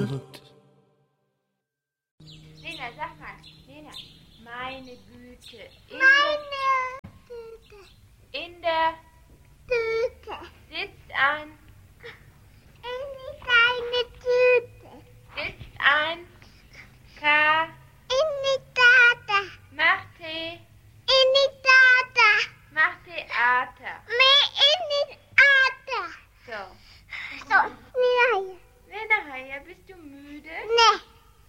Lena, sag mal, Lena, meine Güte. In der Tüte. sitzt ein. In die kleine Tüte. Sitzt ein. K. In die Tata. Macht Tee. In die Tata. Macht Theater. Mehr in die Tata. So.